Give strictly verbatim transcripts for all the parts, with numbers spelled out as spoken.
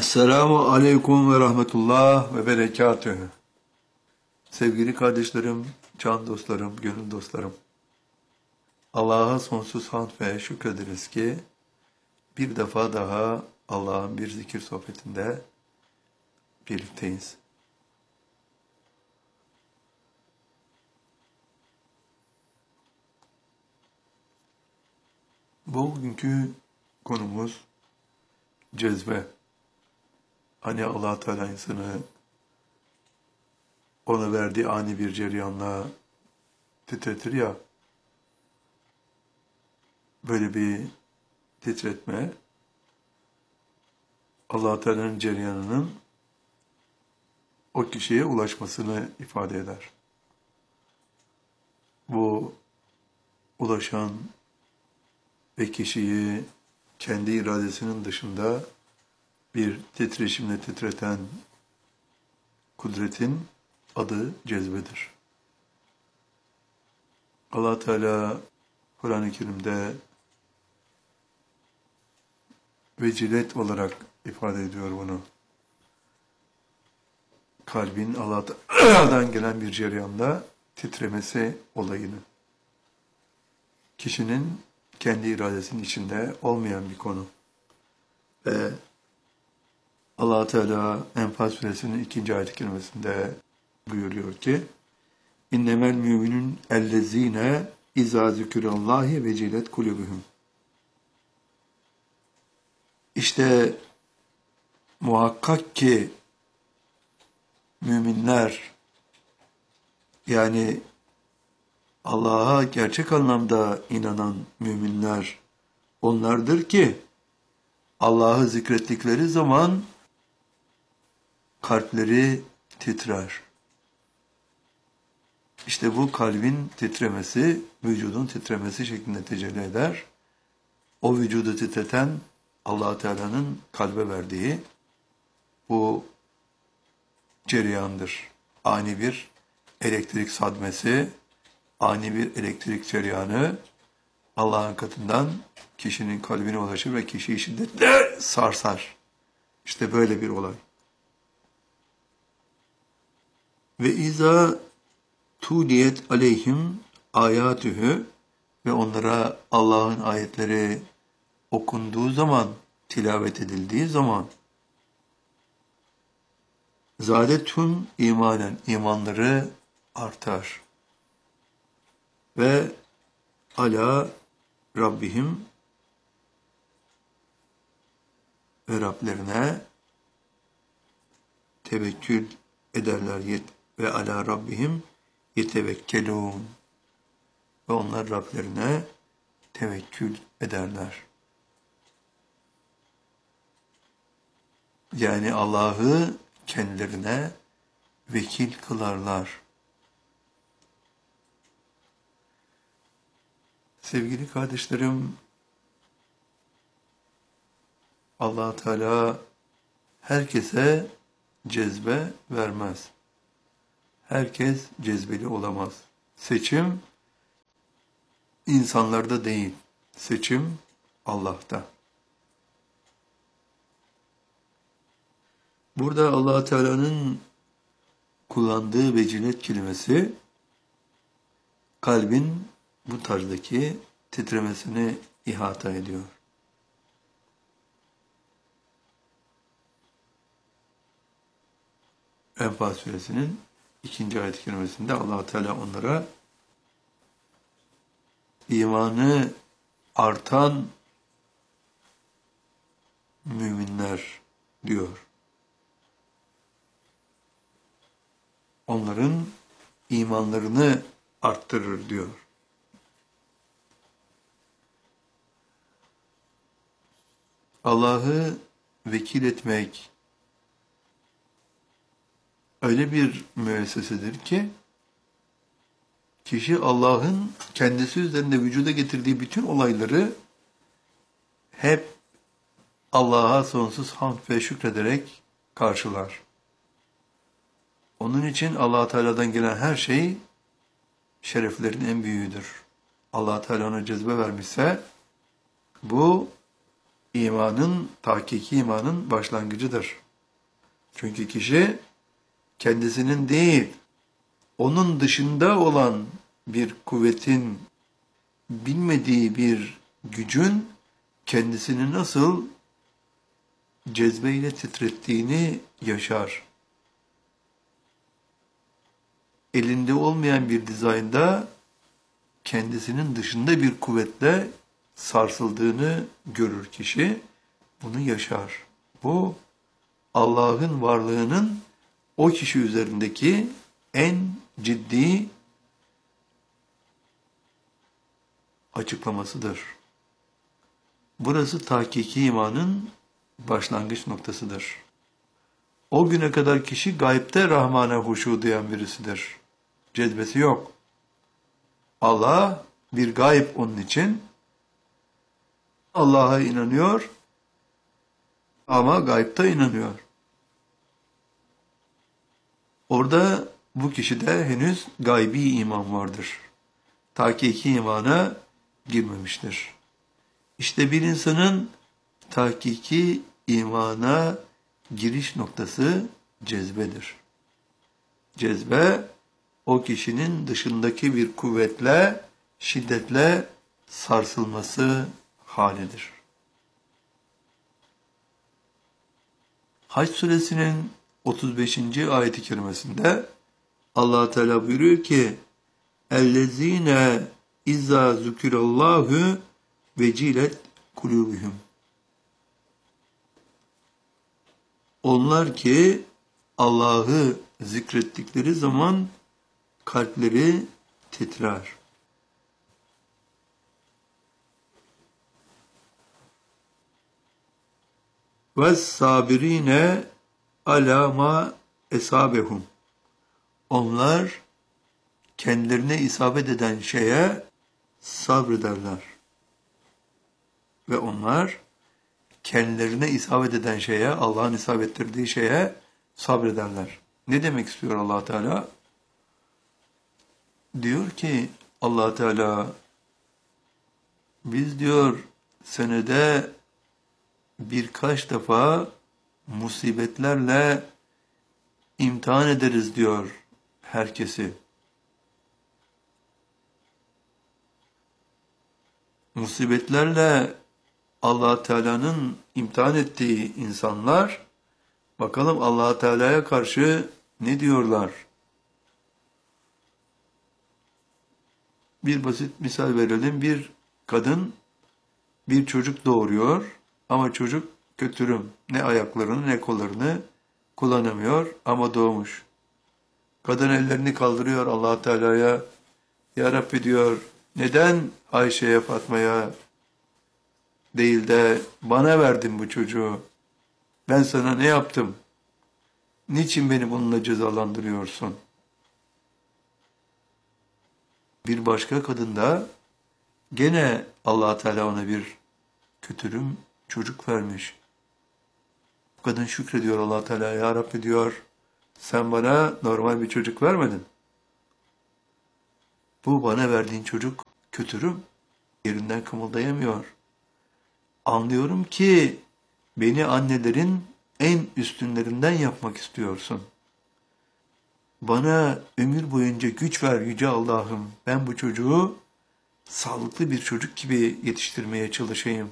Esselamu Aleyküm ve Rahmetullah ve Berekatühü. Sevgili kardeşlerim, can dostlarım, gönül dostlarım. Allah'a sonsuz hamd ve şükrederiz ki bir defa daha Allah'ın bir zikir sohbetinde birlikteyiz. Bugünkü konumuz cezbe. Hani Allah Teala insanı ona verdiği ani bir cereyanla titretir ya, böyle bir titretme Allah Teala'nın cereyanının o kişiye ulaşmasını ifade eder. Bu ulaşan ve kişiyi kendi iradesinin dışında bir titreşimle titreten kudretin adı cezbedir. Allah Teala Kur'an-ı Kerim'de vecilet olarak ifade ediyor bunu. Kalbin Allah Teala'dan gelen bir cereyanda titremesi olayını. Kişinin kendi iradesinin içinde olmayan bir konu. Ve Allah Teala Enfal Suresinin ikinci ayet-i kerimesinde buyuruyor ki: İnnemel müminun ellezine izâ zikrullahi vecilet kulubuhum. İşte muhakkak ki müminler, yani Allah'a gerçek anlamda inanan müminler onlardır ki Allah'ı zikrettikleri zaman kalpleri titrer. İşte bu kalbin titremesi, vücudun titremesi şeklinde tecelli eder. O vücudu titreten Allah Teala'nın kalbe verdiği bu cereyandır. Ani bir elektrik sadmesi, ani bir elektrik cereyanı Allah'ın katından kişinin kalbine ulaşır ve kişiyi şiddetle sarsar. İşte böyle bir olay. Ve izâ tuliyet aleyhim ayatühü, ve onlara Allah'ın ayetleri okunduğu zaman, tilavet edildiği zaman zâdethum imanen, imanları artar. Ve ala Rabbihim, ve Rablerine tevekkül ederler. Ve ala Rabbihim yetevekkelûn, ve onlar Rablerine tevekkül ederler. Yani Allah'ı kendilerine vekil kılarlar. Sevgili kardeşlerim, Allah Teala herkese cezbe vermez. Herkes cezbeli olamaz. Seçim insanlarda değil. Seçim Allah'ta. Burada Allah Teala'nın kullandığı vecilet kelimesi kalbin bu tarzdaki titremesini ihata ediyor. Enfal Suresinin ikinci ayet-i kerimesinde Allah Teala onlara imanı artan müminler diyor. Onların imanlarını arttırır diyor. Allah'ı vekil etmek öyle bir müessesedir ki kişi Allah'ın kendisi üzerinde vücuda getirdiği bütün olayları hep Allah'a sonsuz hamd ve şükrederek karşılar. Onun için Allah Teala'dan gelen her şey şereflerin en büyüğüdür. Allah Teala ona cezbe vermişse bu imanın, tahkiki imanın başlangıcıdır. Çünkü kişi kendisinin değil, onun dışında olan bir kuvvetin, bilmediği bir gücün kendisini nasıl cezbeyle titrettiğini yaşar. Elinde olmayan bir dizaynda kendisinin dışında bir kuvvetle sarsıldığını görür kişi. Bunu yaşar. Bu Allah'ın varlığının o kişi üzerindeki en ciddi açıklamasıdır. Burası tahkiki imanın başlangıç noktasıdır. O güne kadar kişi gaybte Rahman'a huşu duyan birisidir. Cezbesi yok. Allah bir gayb onun için. Allah'a inanıyor ama gaybta inanıyor. Orada bu kişide henüz gaybi iman vardır. Tahkiki imana girmemiştir. İşte bir insanın tahkiki imana giriş noktası cezbedir. Cezbe, o kişinin dışındaki bir kuvvetle, şiddetle sarsılması halidir. Hac suresinin otuz beşinci ayet-i kerimesinde Allah Teala buyuruyor ki: "Ellezine izâ zükirallâhu vecilet kulûbuhum." Onlar ki Allah'ı zikrettikleri zaman kalpleri titrer. Ve sabirine alâ mâ esâbehum. Onlar kendilerine isabet eden şeye sabrederler. Ve onlar kendilerine isabet eden şeye, Allah'ın isabettirdiği şeye sabrederler. Ne demek istiyor Allah Teala? Diyor ki Allah Teala, biz diyor senede birkaç defa musibetlerle imtihan ederiz diyor herkesi. Musibetlerle Allah Teala'nın imtihan ettiği insanlar, bakalım Allah Teala'ya karşı ne diyorlar? Bir basit misal verelim. Bir kadın bir çocuk doğuruyor ama çocuk kötürüm. Ne ayaklarını ne kollarını kullanamıyor ama doğmuş. Kadın ellerini kaldırıyor Allah Teala'ya. Ya Rabbi diyor, neden Ayşe'ye, Fatma'ya değil de bana verdin bu çocuğu? Ben sana ne yaptım? Niçin beni bununla cezalandırıyorsun? Bir başka kadın da gene Allah Teala ona bir kötürüm çocuk vermiş. Bu kadın şükrediyor Allah Teala. Ya Rabbi diyor, sen bana normal bir çocuk vermedin. Bu bana verdiğin çocuk kötürüm. Yerinden kımıldayamıyor. Anlıyorum ki beni annelerin en üstünlerinden yapmak istiyorsun. Bana ömür boyunca güç ver yüce Allah'ım. Ben bu çocuğu sağlıklı bir çocuk gibi yetiştirmeye çalışayım.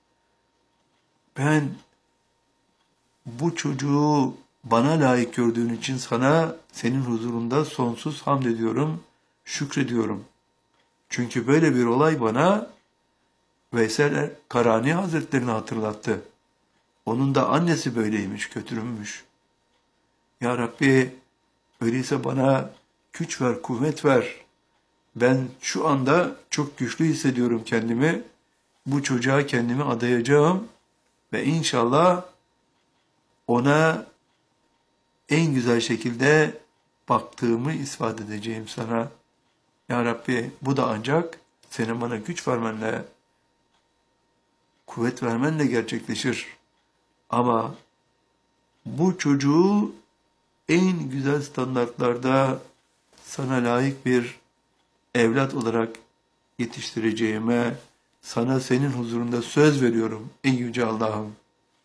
Ben bu çocuğu bana layık gördüğün için sana, senin huzurunda sonsuz hamd ediyorum, şükrediyorum. Çünkü böyle bir olay bana Veysel Karani Hazretlerini hatırlattı. Onun da annesi böyleymiş, kötürümmüş. Ya Rabbi, öyleyse bana güç ver, kuvvet ver. Ben şu anda çok güçlü hissediyorum kendimi. Bu çocuğa kendimi adayacağım ve inşallah ona en güzel şekilde baktığımı ispat edeceğim sana. Ya Rabbi, bu da ancak senin bana güç vermenle, kuvvet vermenle gerçekleşir. Ama bu çocuğu en güzel standartlarda sana layık bir evlat olarak yetiştireceğime sana senin huzurunda söz veriyorum ey yüce Allah'ım.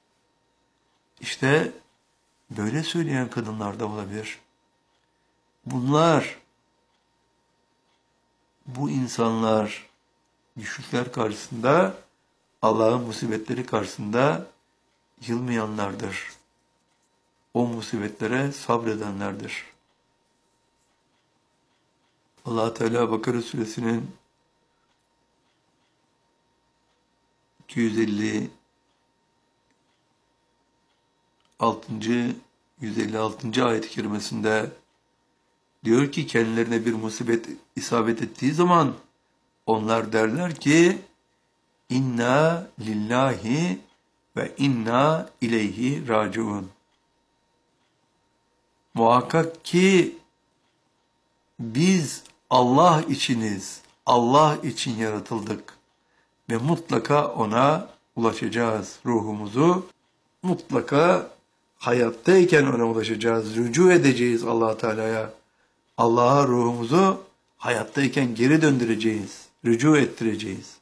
İşte böyle söyleyen kadınlar da olabilir. Bunlar, bu insanlar güçlükler karşısında, Allah'ın musibetleri karşısında yılmayanlardır. O musibetlere sabredenlerdir. Allah Teala Bakara suresinin iki yüz elli altıncı. yüz elli altıncı ayet-i kerimesinde diyor ki kendilerine bir musibet isabet ettiği zaman onlar derler ki inna lillahi ve inna ileyhi raciun. Muhakkak ki biz Allah içiniz, Allah için yaratıldık ve mutlaka ona ulaşacağız. Ruhumuzu mutlaka hayattayken ona ulaşacağız. Rücu edeceğiz Allah Teala'ya. Allah'a ruhumuzu hayattayken geri döndüreceğiz. Rücu ettireceğiz.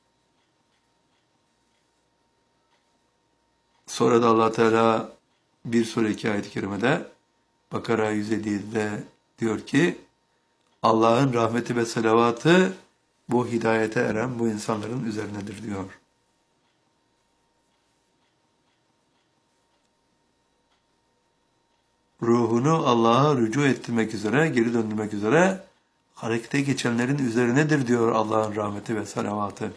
Sonra da Allah Teala bir sonraki ayet-i kerimede Bakara yüz elli yedi'de diyor ki Allah'ın rahmeti ve salavatı bu hidayete eren bu insanların üzerinedir diyor. Ruhunu Allah'a rücu ettirmek üzere, geri döndürmek üzere harekete geçenlerin üzerinedir diyor Allah'ın rahmeti ve salavatı.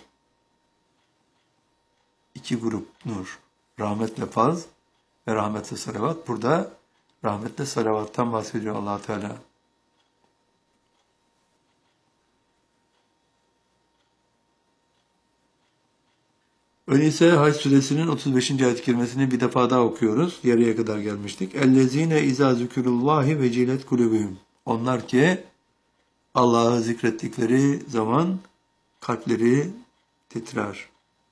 İki grup nur. Rahmetle faz ve rahmetle salavat. Burada rahmetle salavattan bahsediyor Allah Teala. Öyleyse Hac suresinin otuz beşinci ayet-i kerimesini bir defa daha okuyoruz. Yarıya kadar gelmiştik. اَلَّذ۪ينَ اِذَا ذُكُرُ اللّٰهِ وَجِلَتْ قُلُوبُهُمْ Onlar ki Allah'ı zikrettikleri zaman kalpleri titrer.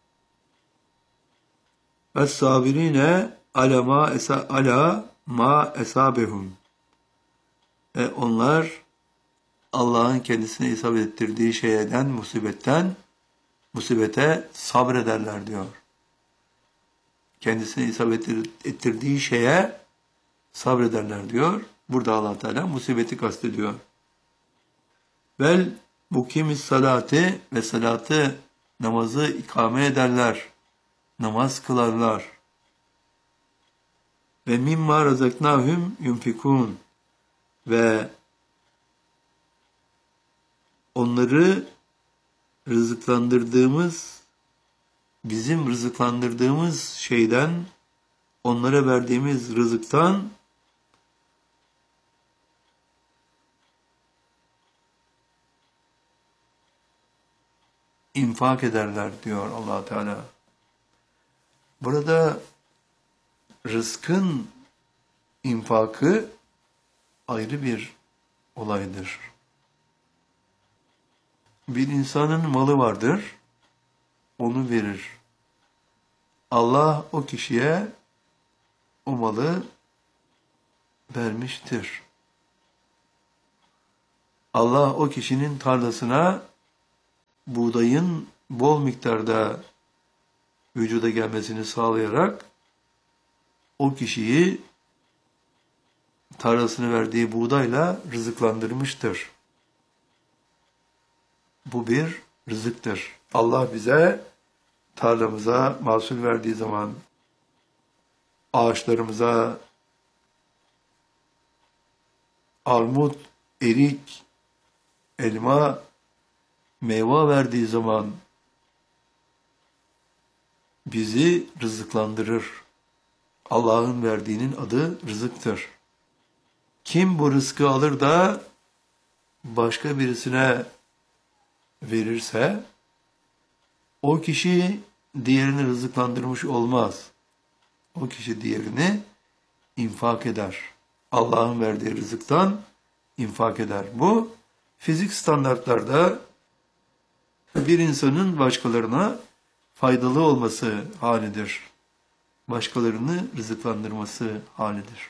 وَالصَّابِر۪ينَ عَلَى مَا اَسَا عَلَى مَا اَسَابَهُمْ e Onlar Allah'ın kendisine isabet ettirdiği şeyden, musibetten, musibete sabrederler diyor. Kendisine isabet ettirdiği şeye sabrederler diyor. Burada Allah Teala musibeti kastediyor. Vel mukimis salati ve salatı namazı ikame ederler. Namaz kılarlar. Ve mimma razaknahum yunfikun ve onları rızıklandırdığımız, bizim rızıklandırdığımız şeyden, onlara verdiğimiz rızıktan infak ederler diyor Allah Teala. Burada rızkın infakı ayrı bir olaydır. Bir insanın malı vardır, onu verir. Allah o kişiye o malı vermiştir. Allah o kişinin tarlasına buğdayın bol miktarda vücuda gelmesini sağlayarak o kişiyi tarlasını verdiği buğdayla rızıklandırmıştır. Bu bir rızıktır. Allah bize tarlamıza mahsul verdiği zaman, ağaçlarımıza armut, erik, elma, meyve verdiği zaman bizi rızıklandırır. Allah'ın verdiğinin adı rızıktır. Kim bu rızkı alır da başka birisine verirse o kişi diğerini rızıklandırmış olmaz. O kişi diğerini infak eder. Allah'ın verdiği rızıktan infak eder. Bu fizik standartlarda bir insanın başkalarına faydalı olması halidir. Başkalarını rızıklandırması halidir.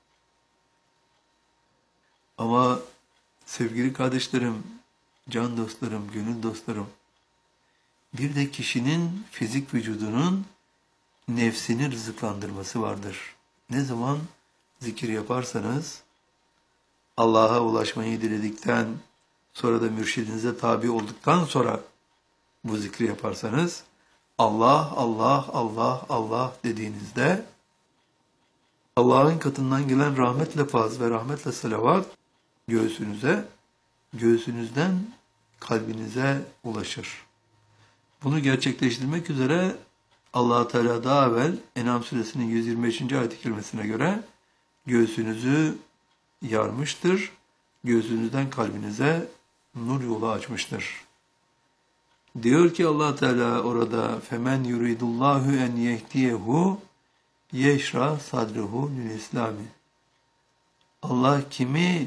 Ama sevgili kardeşlerim, can dostlarım, gönül dostlarım, Bir de kişinin fizik vücudunun nefsini rızıklandırması vardır. Ne zaman zikir yaparsanız, Allah'a ulaşmayı diledikten sonra da mürşidinize tabi olduktan sonra bu zikri yaparsanız, Allah, Allah, Allah, Allah dediğinizde Allah'ın katından gelen rahmetle faz ve rahmetle salavat göğsünüze, göğsünüzden kalbinize ulaşır. Bunu gerçekleştirmek üzere Allah Teala daha evvel En'am suresinin yüz yirmi beşinci ayet-i kerimesine göre göğsünüzü yarmıştır. Göğsünüzden kalbinize nur yolu açmıştır. Diyor ki Allah Teala orada femen yuridullahu en yehdiyehu yeşra sadruhu lil İslami. Allah kimi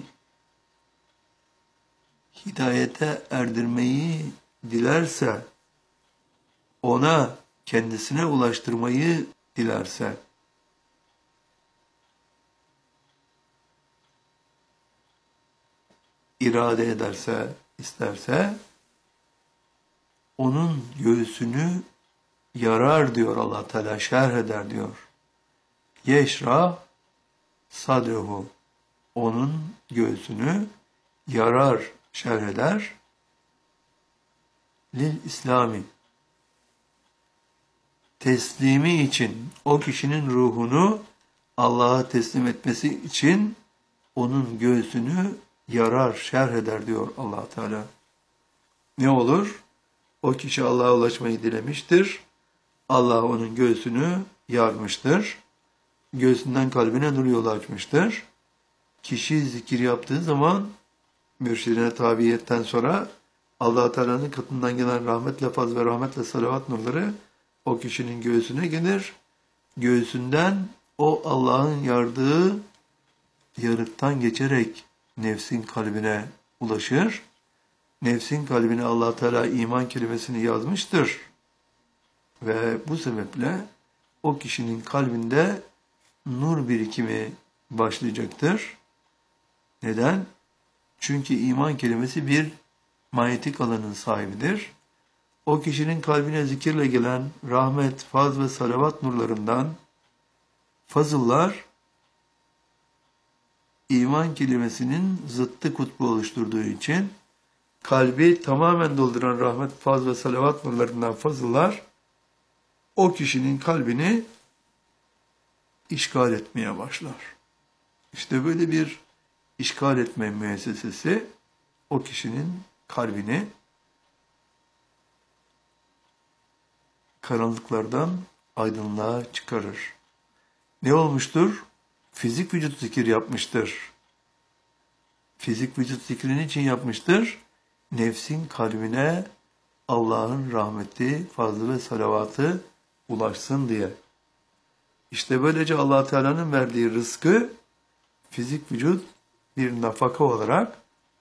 hidayete erdirmeyi dilerse, ona kendisine ulaştırmayı dilerse, irade ederse, isterse, onun göğsünü yarar diyor Allah Teala, şerh eder diyor. Yeşra sadruhu, onun göğsünü yarar, şerh eder. Lil İslami, teslimi için, o kişinin ruhunu Allah'a teslim etmesi için onun göğsünü yarar, şerh eder diyor Allah Teala. Ne olur? O kişi Allah'a ulaşmayı dilemiştir. Allah onun göğsünü yarmıştır. Göğsünden kalbine nur yolu açmıştır. Kişi zikir yaptığı zaman mürşidine tabiyetten sonra Allah Teala'nın katından gelen rahmetle faz ve rahmetle salavat nurları o kişinin göğsüne gelir. Göğsünden o Allah'ın yardığı yarıktan geçerek nefsin kalbine ulaşır. Nefsin kalbine Allah Teala iman kelimesini yazmıştır. Ve bu sebeple o kişinin kalbinde nur birikimi başlayacaktır. Neden? Çünkü iman kelimesi bir manyetik alanın sahibidir. O kişinin kalbine zikirle gelen rahmet, faz ve salavat nurlarından fazıllar iman kelimesinin zıttı kutbu oluşturduğu için kalbi tamamen dolduran rahmet, faz ve salavat nurlarından fazıllar o kişinin kalbini işgal etmeye başlar. İşte böyle bir işgal etme müessesesi o kişinin kalbini karanlıklardan aydınlığa çıkarır. Ne olmuştur? Fizik vücut zikir yapmıştır. Fizik vücut zikrini için yapmıştır? Nefsin kalbine Allah'ın rahmeti, fazlı ve salavatı ulaşsın diye. İşte böylece Allah Teala'nın verdiği rızkı fizik vücut bir nafaka olarak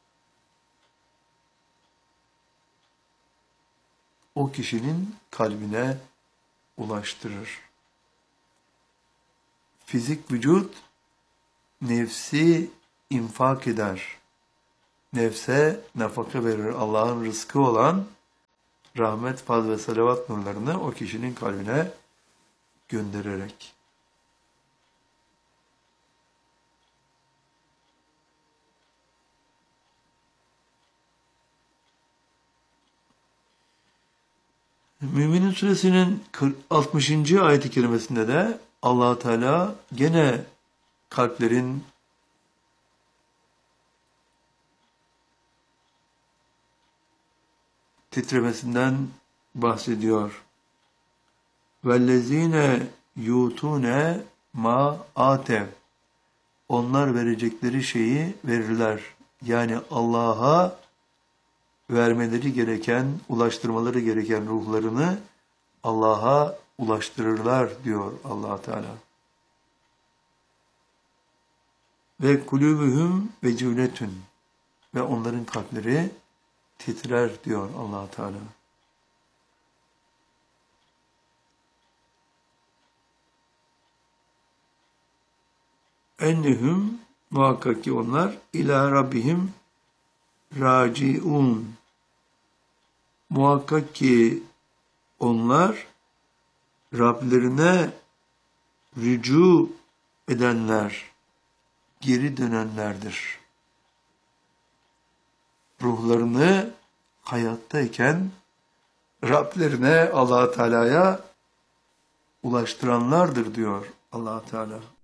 o kişinin kalbine ulaştırır. Fizik vücut nefsi infak eder. Nefse nafaka verir. Allah'ın rızkı olan rahmet, faz ve salavat nurlarını o kişinin kalbine göndererek. Müminin Suresinin altmışıncı ayet-i kerimesinde de Allah Teala gene kalplerin titremesinden bahsediyor. Vellezine yutune ma atev. Onlar verecekleri şeyi verirler. Yani Allah'a vermeleri gereken, ulaştırmaları gereken ruhlarını Allah'a ulaştırırlar diyor Allah Teala. Ve kulübühüm vecületün, ve onların kalpleri titrer diyor Allah Teala. Ennehum, muhakkak ki onlar ila rabbihim raciun. Muhakkak ki Onlar Rablerine rücu edenler, geri dönenlerdir. Ruhlarını hayattayken Rablerine, Allah Teala'ya ulaştıranlardır diyor Allah Teala.